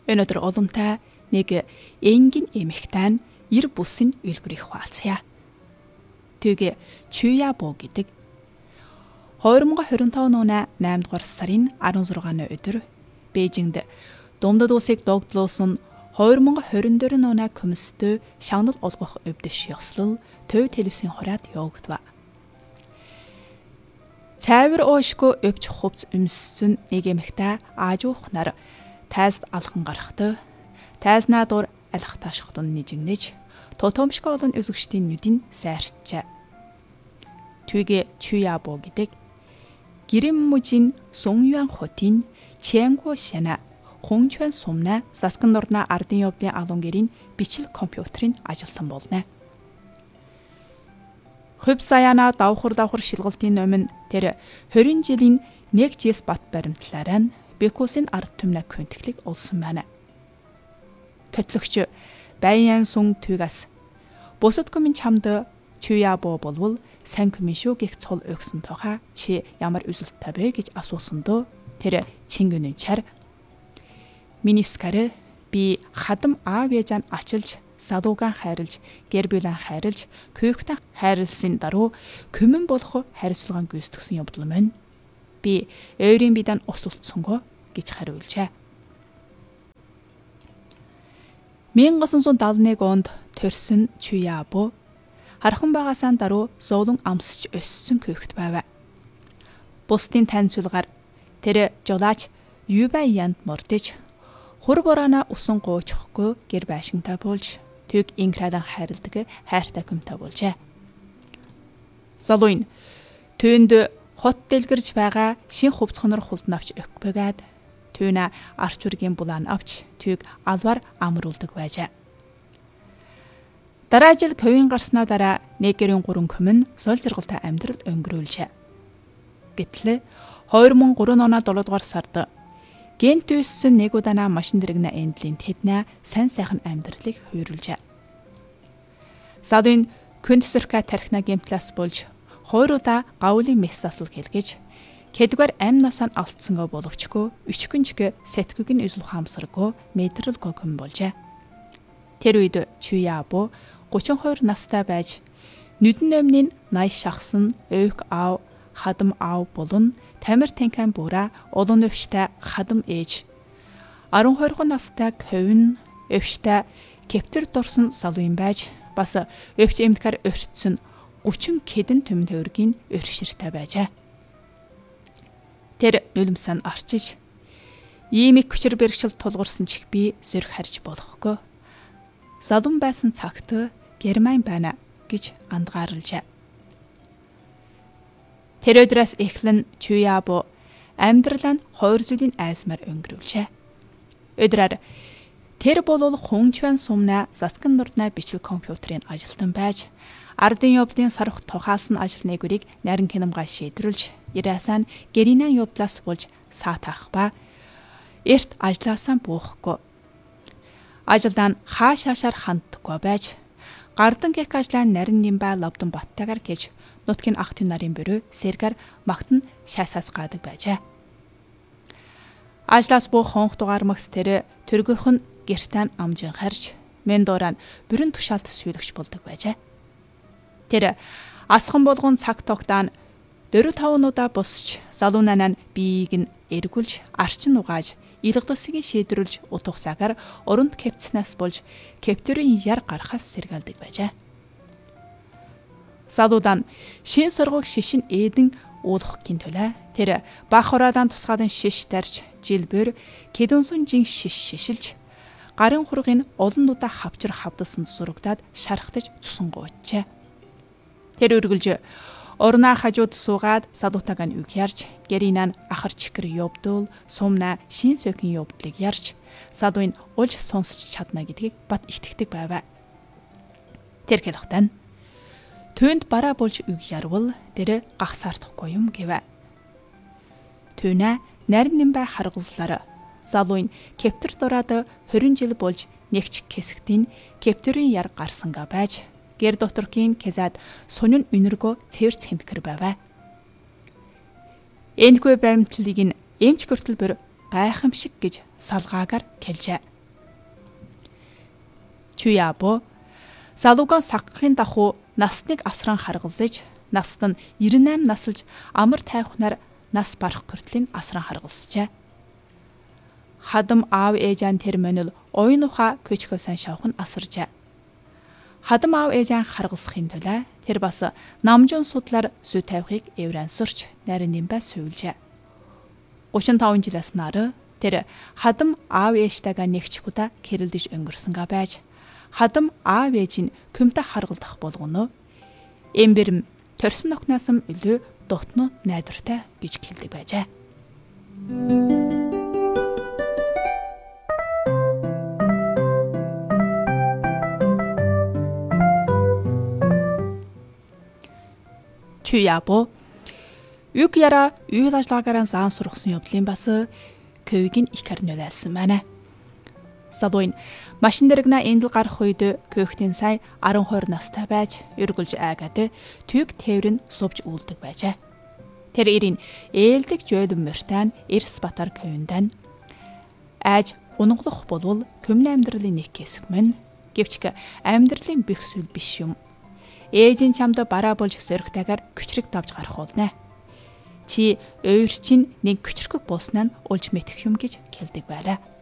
Өнөөдөр олонтай нэг энгийн эмэгтэй нь ир бүсийн үлгэрийг хуваалцъя. Тэгэ Чуябо гэдэг 2025 оны 8 дугаар сарын 16-ны өдөр Бээжинд Дундад улсыг догдлуулсан 2024 оны комисстэй шагнал олгох өвдөш ёслол төв телевизийн хораад явагдав. Цайвар оошгүй өвч хувц өмссөн нэг эмэгтэй аажуухнаар тайзд алхан гарахтай тайзнаа дур алах таашхтун нижигнэж тотомшгүй олон үзэгчдийн нүдийг сайрчаа. Тэгэ Чуябо гэдэг Гириммужин Сунгюан хотын Чэнгу шана Хончуан сумна Саскан норна ардын явдлын алуун гэрийн бичил компьютерийн ажилтан болно. Хөв саяна давхар шилгалтын өмнө тэр 20 жилийн нэг жис бат баримтлаараа нь Бекусын ард түмнэ квинтиклийг олсон байна. Көтлөгч Баян Сун Түгас бусад комын чамд Чуябо болвол сайн комын шүү гэх цол өгсөн тохаа чи ямар үзэлттэй бэ гэж асуусан дөө тэр чингүнэн чар Минивскарэ би хадам аав ээжан ачилж садуугаан хайрлж гэрбүлэн хайрлж күйхтэн хайрлсан даруй көмөн болох хайрцуулгаан гүйцэтгсэн явдал мөн би өөрийн бидан усулцсонго гэж хариулжээ. 1971 онд төрсөн Чуябо хархан багасаа даруй зовлон амсч өссөн күйхт байв. Бусдын таньцуулгаар тэр жолооч Юбаянд мордэж хур бораана усан гоочихгүй гэр байшинтай болж төг инкрадан хайрладаг хайртай хүмтэй болжээ. Залуун төвөнд хот дэлгэрж байгаа шин хувцхонор хулд навч өгбөгөөд төвнө арч үргийн булаан авч төг алвар амруулдаг байжээ. Дараа жил ковийн гарснаа дараа нэгэрийн 3 комин сол жаргалтай амьдралд өнгөрүүлжээ. Гэтэл 2003 оны 7 дугаар сард гент үүссэн нэг удаана машин дэрэгнэ эндлийн тэднэ сайн сайхан амьдралыг хуйруулжээ. Садын Күнсэрка тархина гемтлас болж 2 удаа гавлын мессасл хэлгэж кэдгээр ам насаа алдсангаа боловчгүй өчгөнчгэ сэтгүг нь үзэл хаамсаргүй мэдрэл гогон болжээ. Тэр үед Чуябо 32 настай байж нүдэн өмнө 80 шахсан өвг аав хадам аав болон тамир танкан бура олон өвчтэй хадам ээж 12 настай ковин өвчтэй кептер дурсан салуун байж бас өвч эмтгэр өртсөн 30 кэдэн төм төвөргийн өрширтэй байжээ. Тэр нулимсан арчиж иймик хүчээр бэрхшил тулгуурсан чих би зөрг харж болохгүй. Салуун байсан цагт Герман байна гэж андгаарлжээ. Тэр өдрөөс эхлэн Чуябо амьдралаа нь 2 зүйлийн айсмаар өнгөрүүлжээ. Өдрөөр тэр болол Хончуан сумна Саскан нурдна бичил компьютерийн ажилтан байж ардын явдлын сарх тухаасан ажил нэгүрийг нарийн хянамгай шийдвэрлж Ирасaan гэринан явдлаас болж саатах ба эрт ажилласаа буухгүй. Ажилдаа хаашаашаар ханддаггүй байж гардан гэх ажлаа нарийн нимба лавдан баттагаар гэж нутгийн ах тэн нарын бөрөө сэргэр магтан шаасаас гаадаг байжээ. Ажлаас буу хонх дугаар магс тэр төргөх нь гэртэн амжин харж мендоран бүрэн тушаалт сүйдэгч болдог байжээ. Тэр асхан болгон цаг тогтаан 4-5 удаа босч салуунанаа биеийг нь эргүүлж арчин угааж илгдсгийг шийдвэрлж утга цагаар оронд кепцнаас болж кептерийн яр гарахаас сэргэлдэг байжээ. Салуудан шин сургууг шишин эдэн уулахын төлөө тэр бах хураадан тусгаадын шиш дарж жилбэр кэдүнсүн жин шиш шишилж гарын хургийн олон удаа хавчар хавдсан сурагдаад шархтаж цусангуучжээ. Тэр үргэлж орноо хажууд суугаад салуутааг нь үг ярьж гэринан ахар чикэр явдул сумна шин сөкийн явдлыг ярьж садуун улж сонсч чадна гэдгийг бат итгэдэг байв. Тэр хэлэхдээ төнд бараа болж үг ярвал тэр гахсаардахгүй юм гэв. Төнэ нарийн нимбай харгалзлаар салуун кептер дураад 20 жил болж нэгч хэсэгтийн кептерийн яр гарсанга байж гэр доторгийн кезад сонин үнэргөө цэвэр цэмхэр байв. Энэгүй баримтлалыг нь эмч гөртөл бүр гайхамшиг гэж салгаагаар хэлжээ. Чуябо залуугаан сагхын дахуу насныг асран харгалзаж, наст нь 98 насалж амар тайвхнаар нас барах хүртлийн асран харгалзжээ. Хадам аав ээжан тэр мөнөл оюун ухаа көчгөөсөн шавх нь асаржээ. Хадам аав ээжан харгалзахын тулд тэр бас намжун судлаар зүй тавихыг эврансурч нарийн нэмбэ сувилжээ. 35 жилээс нар тэр хадам аав ээжтэйгээ нэгчгүүдэ кэрэлдэж өнгөрсөнгөө байж хадам аав ээж нь көмтө харгалдах болгоно. Эмбэрэм торсон окнасам илүү дотно найдвартай гэж хэлдэг байжээ. Чуябо юг яра үйл ажиллагаагаар заан сургасан явдлын бас көвийг их харнуулсан байна. Салуин машин дэрэгнэ эндэл гарах үед көөхтийн сая 12 настай байж өргөлж айгаад түйг тээврэн сувж үлдэг байжээ. Тэр ирийн ээлдэг жойдон мөртэн Эрс Батар көвөндан айж унагдлах болвол көмний амьдралын нэг хэсэг мэн гэвч амьдралын бүх зүйл биш юм. Ээжийн чамд бараа болж сөрөгтэйгээр күчрэг давж гарах болно. Чи өөр чинь нэг күчрэг бууснаа нь улж мэдэх юм гэж хэлдэг байлаа.